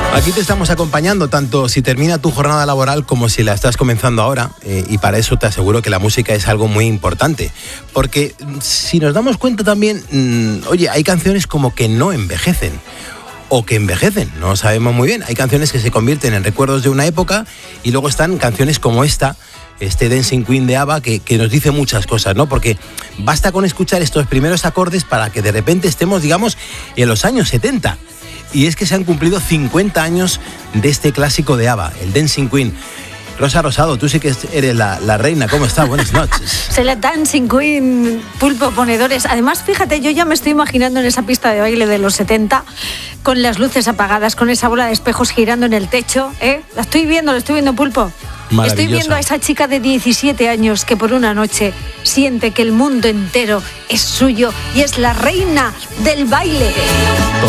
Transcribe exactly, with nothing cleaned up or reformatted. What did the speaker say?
Aquí te estamos acompañando tanto si termina tu jornada laboral como si la estás comenzando ahora, eh, y para eso te aseguro que la música es algo muy importante, porque si nos damos cuenta también, mmm, oye, hay canciones como que no envejecen o que envejecen, no sabemos muy bien. Hay canciones que se convierten en recuerdos de una época y luego están canciones como esta, este Dancing Queen de ABBA, que, que nos dice muchas cosas, ¿no? Porque basta con escuchar estos primeros acordes para que de repente estemos, digamos, en los años setenta. Y es que se han cumplido cincuenta años de este clásico de ABBA, el Dancing Queen. Rosa Rosado, tú sí que eres la, la reina. ¿Cómo estás? Buenas noches. Soy la Dancing Queen, Pulpo Ponedores. Además, fíjate, yo ya me estoy imaginando en esa pista de baile de los setenta, con las luces apagadas, con esa bola de espejos girando en el techo, ¿eh? La estoy viendo, la estoy viendo, Pulpo. Estoy viendo a esa chica de diecisiete años que por una noche siente que el mundo entero es suyo y es la reina del baile.